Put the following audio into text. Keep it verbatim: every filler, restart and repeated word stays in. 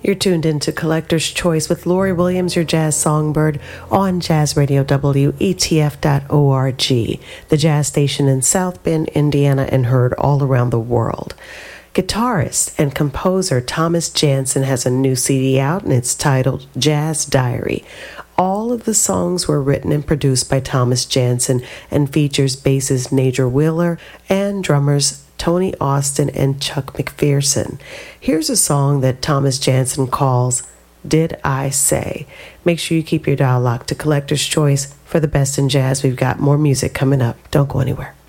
You're tuned into Collector's Choice with Lori Williams, your jazz songbird, on Jazz Radio W E T F dot org, the jazz station in South Bend, Indiana, and heard all around the world. Guitarist and composer Thomas Jansen has a new C D out, and it's titled Jazz Diary. All of the songs were written and produced by Thomas Jansen and features bassist Najer Wheeler and drummers Tony Austin and Chuck McPherson. Here's a song that Thomas Jansen calls Did I Say? Make sure you keep your dial locked to Collector's Choice for the best in jazz. We've got more music coming up. Don't go anywhere.